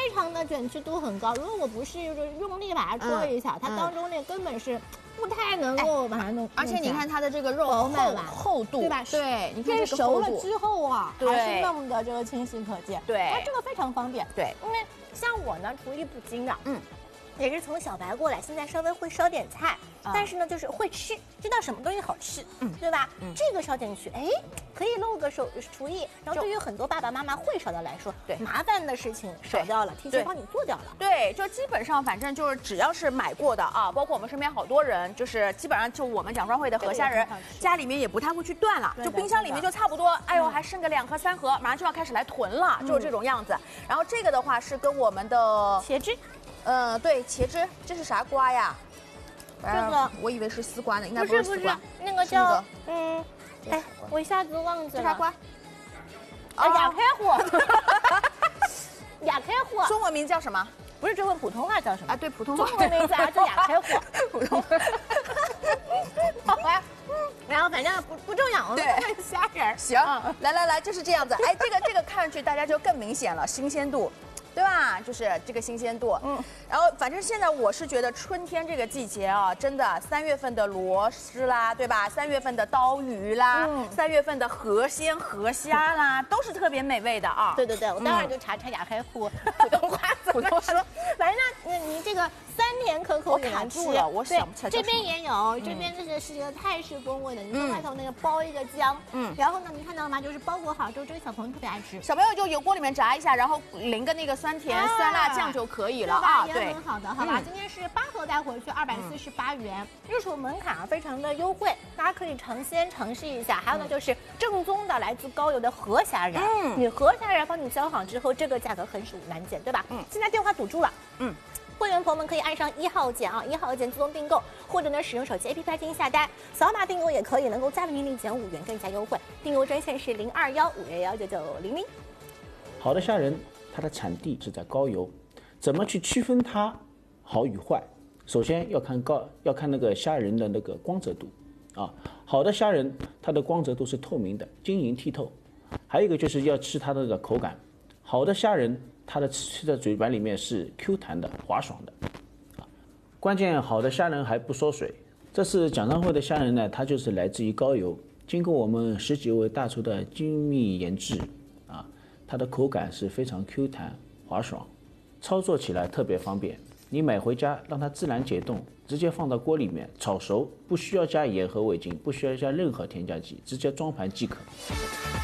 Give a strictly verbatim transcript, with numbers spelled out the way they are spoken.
非常的卷曲度很高。如果我不是就是用力把它戳一下，它当中那根本是不太能够把它弄。 而且你看它的这个肉厚厚度， 对吧？ 对，你看这个熟了之后啊，还是那么的这个清晰可见。 对， 它这个非常方便。 对， 因为像我呢，厨艺不精的，嗯。也是从小白过来，现在稍微会烧点菜，啊、但是呢，就是会吃，知道什么东西好吃，嗯，对吧？嗯，这个烧进去，哎，可以露个手厨艺。然后对于很多爸爸妈妈会烧的来说，对麻烦的事情少掉了，提前帮你做掉了。 对，就基本上反正就是只要是买过的啊，包括我们身边好多人，就是基本上就我们蒋庄会的河虾仁，家里面也不太会去断了，就冰箱里面就差不多，哎呦还剩个两盒三盒，马上就要开始来囤了，嗯、就是这种样子。然后这个的话是跟我们的茄汁。 呃，对，茄汁，这是啥瓜呀？ 这个我以为是丝瓜呢，应该不是丝瓜， 那个叫嗯，哎，我一下子忘记了。 这啥瓜？ 啊，雅开货。雅开货。 中文名叫什么？ 不是，这问普通话叫什么？ 啊，对，普通话。 中文名字啊叫雅开货。 普通话。 好吧。然后反正不不重要，我们看虾仁。 行，来来来，就是这样子。哎，这个这个看上去大家就更明显了，新鲜度。对吧？就是这个新鲜度，嗯，然后反正现在我是觉得春天这个季节啊，真的三月份的螺蛳啦，对吧？三月份的刀鱼啦，嗯、三月份的河鲜河虾啦，都是特别美味的啊。 对对对，我待会儿就查查雅开户普通话怎么说。反正那你这个酸甜可口也能吃。 住了，我想不起来。 这边也有，这边就是是一个泰式风味的，你看外头那个包一个姜，嗯，然后呢，你看到了吗？就是包裹好之后，这个小朋友特别爱吃。 小朋友就油锅里面炸一下，然后淋个那个酸甜酸辣酱就可以了啊， 对，也很好的，好吧？今天是八盒带回去，二百四十八元，入手门槛啊非常的优惠，大家可以尝鲜尝试一下。还有呢，就是正宗的来自高邮的河虾仁，嗯，你河虾仁帮你削好之后，这个价格很属难见，对吧？嗯，现在电话堵住了，嗯。会员朋友们可以按上一号键啊，一号键自动订购，或者呢使用手机 A P P 来进行下单，扫码订购也可以，能够再为您减五元，更加优惠。订购专线是零二幺五幺幺九九零零。 好的虾仁，它的产地是在高邮，怎么去区分它好与坏？首先要看高，要看那个虾仁的那个光泽度啊。好的虾仁，它的光泽度是透明的，晶莹剔透。还有一个就是要吃它的那个口感，好的虾仁。它的吃在嘴巴里面是 Q 弹的、滑爽的，啊，关键好的虾仁还不缩水。这次蒋庄会的虾仁呢，它就是来自于高邮，经过我们十几位大厨的精密研制，啊，它的口感是非常 Q 弹、滑爽，操作起来特别方便。你买回家让它自然解冻，直接放到锅里面炒熟，不需要加盐和味精，不需要加任何添加剂，直接装盘即可。